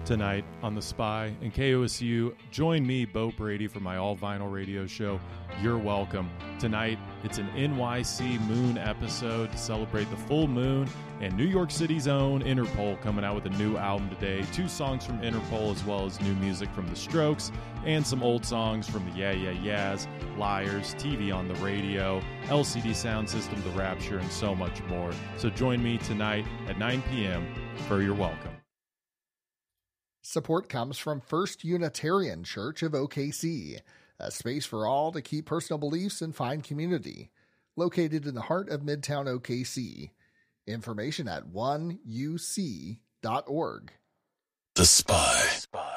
Tonight on The Spy and KOSU, join me, Bo Brady, for my all-vinyl radio show, You're Welcome. Tonight, it's an NYC Moon episode to celebrate the full moon, and New York City's own Interpol coming out with a new album today. 2 songs from Interpol, as well as new music from The Strokes, and some old songs from the Yeah Yeah Yeahs, Liars, TV on the Radio, LCD Sound System, The Rapture, and so much more. So join me tonight at 9 p.m. for You're Welcome. Support comes from First Unitarian Church of OKC, a space for all to keep personal beliefs and find community. Located in the heart of Midtown OKC. Information at 1uc.org. The Spy.